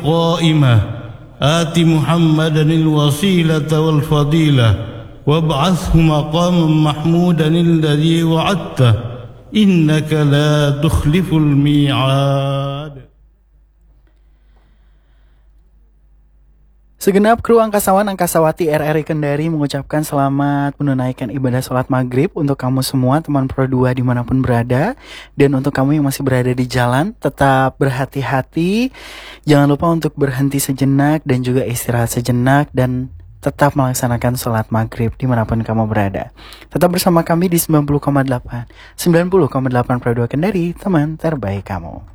القائمة آت محمدا الوسيلة والفضيلة وابعثه مقاما محمودا الذي وعدته إنك لا تخلف الميعاد. Segenap kru angkasawan angkasawati RRI Kendari mengucapkan selamat menunaikan ibadah sholat maghrib untuk kamu semua teman Pro 2 dimanapun berada. Dan untuk kamu yang masih berada di jalan, tetap berhati-hati. Jangan lupa untuk berhenti sejenak dan juga istirahat sejenak dan tetap melaksanakan sholat maghrib dimanapun kamu berada. Tetap bersama kami di 90,8 Pro 2 Kendari, teman terbaik kamu.